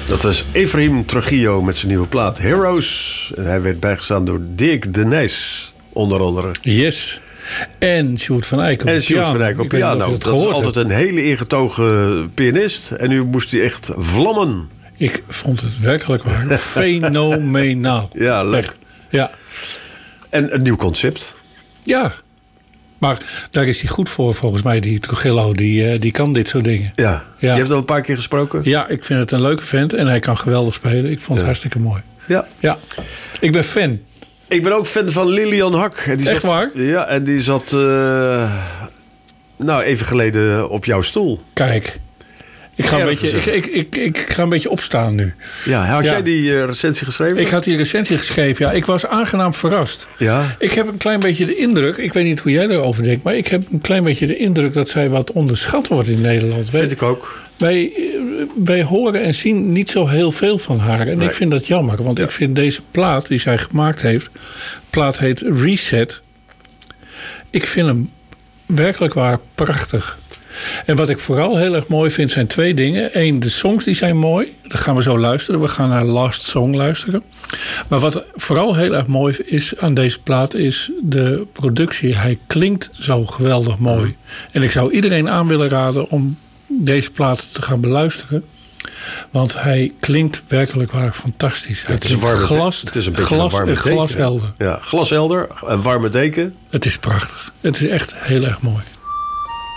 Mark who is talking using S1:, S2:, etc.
S1: Dat is Efraim Trujillo met zijn nieuwe plaat Heroes. En hij werd bijgestaan door Dirk de Nijs, onder andere.
S2: Yes. En Sjoerd van Eyck op piano.
S1: Dat is altijd een hele ingetogen pianist. En nu moest hij echt vlammen.
S2: Ik vond het werkelijk waar fenomenaal.
S1: Ja, leuk.
S2: Ja.
S1: En een nieuw concept.
S2: Ja. Maar daar is hij goed voor, volgens mij. Die Trujillo, die kan dit soort dingen.
S1: Ja. Je hebt al een paar keer gesproken?
S2: Ja, ik vind het een leuke vent. En hij kan geweldig spelen. Ik vond het hartstikke mooi. Ja. Ik ben fan.
S1: Ik ben ook fan van Lilian Hak.
S2: Echt waar?
S1: Ja, en die zat even geleden op jouw stoel.
S2: Kijk. Ik ga een beetje opstaan nu.
S1: Ja, had jij die recensie geschreven?
S2: Ik had die recensie geschreven, ja. Ik was aangenaam verrast.
S1: Ja.
S2: Ik heb een klein beetje de indruk... Ik weet niet hoe jij erover denkt... maar ik heb een klein beetje de indruk dat zij wat onderschat wordt in Nederland.
S1: Vind ik ook.
S2: Wij horen en zien niet zo heel veel van haar. En ik vind dat jammer. Want ik vind deze plaat die zij gemaakt heeft... plaat heet Reset. Ik vind hem werkelijk waar prachtig. En wat ik vooral heel erg mooi vind zijn twee dingen. Eén, de songs die zijn mooi. Dat gaan we zo luisteren. We gaan naar Last Song luisteren. Maar wat vooral heel erg mooi is aan deze plaat is de productie. Hij klinkt zo geweldig mooi. En ik zou iedereen aan willen raden om deze plaat te gaan beluisteren. Want hij klinkt werkelijk waar fantastisch.
S1: Het is een warme
S2: glashelder.
S1: Ja, glashelder, een warme deken.
S2: Het is prachtig. Het is echt heel erg mooi.